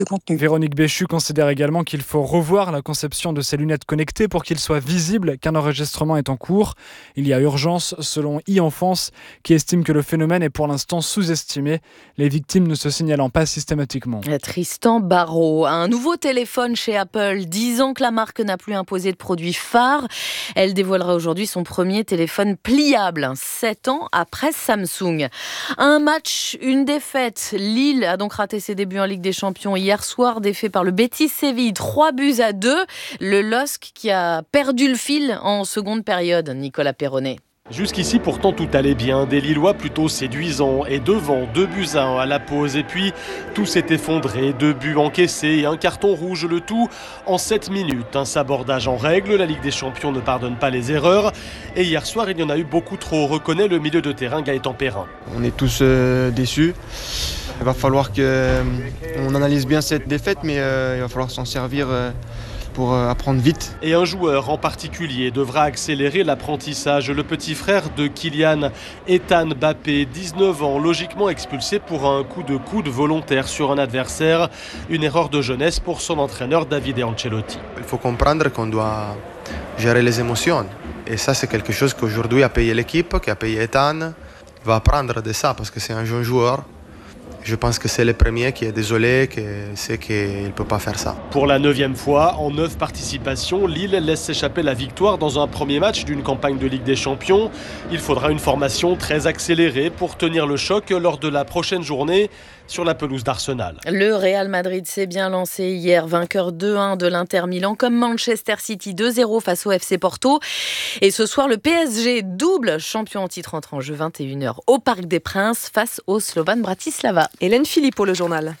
de contenu. Véronique Béchu considère également qu'il faut revoir la conception de ces lunettes connectées pour qu'il soit visible qu'un enregistrement est en cours. Il y a urgence, selon e-Enfance, qui estime que le phénomène est pour l'instant sous-estimé, les victimes ne se signalant pas systématiquement. Tristan Barrault, un nouveau téléphone chez Apple. 10 ans que la marque n'a plus imposé de produits phares. Elle dévoilera aujourd'hui son premier téléphone pliable, 7 ans après Samsung. Un match, une défaite. Lille a donc raté ses débuts en Ligue des Champions hier soir, défait par le Betis Séville, 3-2. Le LOSC qui a perdu le fil en seconde période, Nicolas Perronnet. Jusqu'ici, pourtant, tout allait bien. Des Lillois plutôt séduisants et devant 2-1 à la pause. Et puis, tout s'est effondré. 2 buts encaissés et un carton rouge, le tout en 7 minutes. Un sabordage en règle. La Ligue des Champions ne pardonne pas les erreurs. Et hier soir, il y en a eu beaucoup trop, reconnaît le milieu de terrain Gaëtan Perrin. On est tous déçus. Il va falloir qu'on analyse bien cette défaite, mais il va falloir s'en servir pour apprendre vite. Et un joueur en particulier devra accélérer l'apprentissage. Le petit frère de Kylian, Ethan Mbappé, 19 ans, logiquement expulsé pour un coup de coude volontaire sur un adversaire. Une erreur de jeunesse pour son entraîneur Davide Ancelotti. Il faut comprendre qu'on doit gérer les émotions. Et ça, c'est quelque chose qu'aujourd'hui a payé l'équipe, qui a payé Ethan. Il va apprendre de ça parce que c'est un jeune joueur. Je pense que c'est le premier qui est désolé, qui sait qu'il ne peut pas faire ça. Pour la 9e fois, en 9 participations, Lille laisse s'échapper la victoire dans un premier match d'une campagne de Ligue des Champions. Il faudra une formation très accélérée pour tenir le choc lors de la prochaine journée sur la pelouse d'Arsenal. Le Real Madrid s'est bien lancé hier, vainqueur 2-1 de l'Inter Milan, comme Manchester City 2-0 face au FC Porto. Et ce soir, le PSG, double champion en titre, entre en jeu 21h au Parc des Princes face au Slovan Bratislava. Hélène Philippe pour le journal.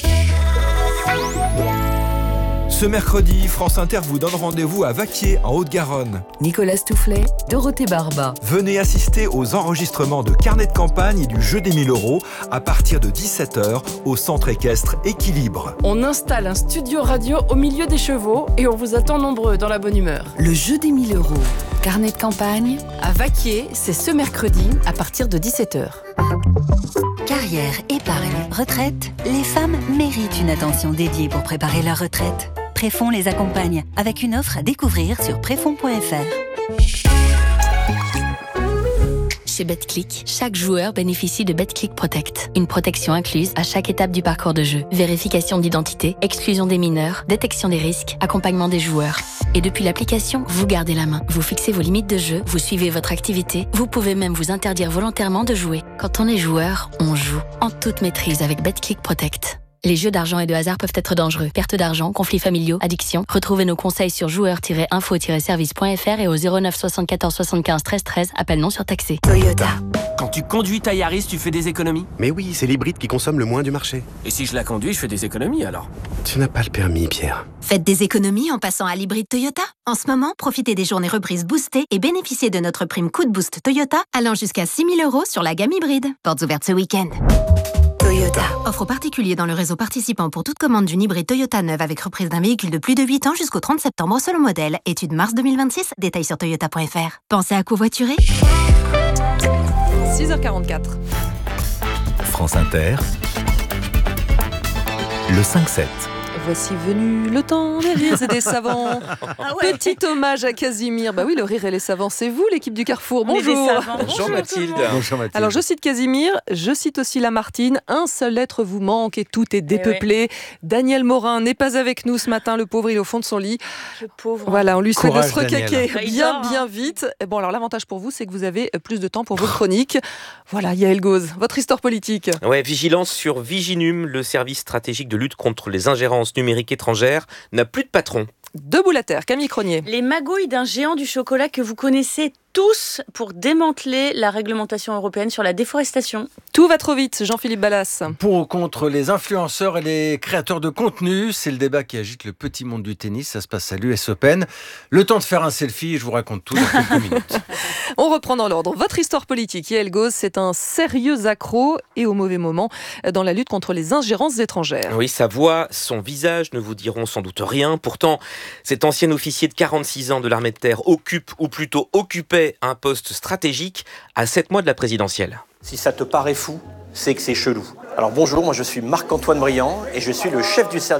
Ce mercredi, France Inter vous donne rendez-vous à Vaquier, en Haute-Garonne. Nicolas Stoufflet, Dorothée Barba. Venez assister aux enregistrements de carnets de campagne et du jeu des 1000 € à partir de 17h au centre équestre Équilibre. On installe un studio radio au milieu des chevaux et on vous attend nombreux dans la bonne humeur. Le jeu des 1000 €. Carnet de campagne. À Vaquier, c'est ce mercredi à partir de 17h. Carrière, épargne, retraite, les femmes méritent une attention dédiée pour préparer leur retraite. Préfonds les accompagne avec une offre à découvrir sur préfonds.fr. Chez BetClick, chaque joueur bénéficie de BetClick Protect. Une protection incluse à chaque étape du parcours de jeu. Vérification d'identité, exclusion des mineurs, détection des risques, accompagnement des joueurs. Et depuis l'application, vous gardez la main. Vous fixez vos limites de jeu, vous suivez votre activité, vous pouvez même vous interdire volontairement de jouer. Quand on est joueur, on joue. En toute maîtrise avec BetClick Protect. Les jeux d'argent et de hasard peuvent être dangereux. Perte d'argent, conflits familiaux, addiction. Retrouvez nos conseils sur joueurs-info-service.fr et au 09 74 75 13 13. Appel non surtaxé. Toyota. Quand tu conduis ta Yaris, tu fais des économies? Mais oui, c'est l'hybride qui consomme le moins du marché. Et si je la conduis, je fais des économies alors? Tu n'as pas le permis, Pierre. Faites des économies en passant à l'hybride Toyota. En ce moment, profitez des journées reprises boostées et bénéficiez de notre prime coup de boost Toyota allant jusqu'à 6 000 € sur la gamme hybride. Portes ouvertes ce week-end. Toyota. Offre aux particuliers dans le réseau participant pour toute commande d'une hybride Toyota neuve avec reprise d'un véhicule de plus de 8 ans jusqu'au 30 septembre selon modèle. Étude mars 2026, détails sur toyota.fr. Pensez à covoiturer. 6h44. France Inter, le 5-7. Voici venu le temps des rires et des savants. Ah ouais. Petit hommage à Casimir. Bah oui, le rire et les savants, c'est vous, l'équipe du Carrefour. Bonjour. Bonjour Mathilde. Bonjour Mathilde. Alors, je cite Casimir, je cite aussi Lamartine. Un seul être vous manque et tout est dépeuplé. Daniel Morin n'est pas avec nous ce matin. Le pauvre, il est au fond de son lit. Le pauvre. Voilà, on lui souhaite de se recaquer Daniel. bien vite. Et bon, alors l'avantage pour vous, c'est que vous avez plus de temps pour vos chroniques. Voilà, Yael Gauz, votre histoire politique. Ouais, vigilance sur Viginum, le service stratégique de lutte contre les ingérences numériques étrangères, n'a plus de patron. Debout la terre, Camille Cronier. Les magouilles d'un géant du chocolat que vous connaissez tous pour démanteler la réglementation européenne sur la déforestation. Tout va trop vite, Jean-Philippe Ballas. Pour ou contre les influenceurs et les créateurs de contenu, c'est le débat qui agite le petit monde du tennis. Ça se passe à l'US Open. Le temps de faire un selfie, je vous raconte tout dans quelques minutes. On reprend dans l'ordre. Votre histoire politique, Yael Gauz, c'est un sérieux accro et au mauvais moment dans la lutte contre les ingérences étrangères. Oui, sa voix, son visage ne vous diront sans doute rien. Pourtant, cet ancien officier de 46 ans de l'armée de terre occupe, ou plutôt occupait, un poste stratégique à 7 mois de la présidentielle. Si ça te paraît fou, c'est que c'est chelou. Alors bonjour, moi je suis Marc-Antoine Briand et je suis le chef du service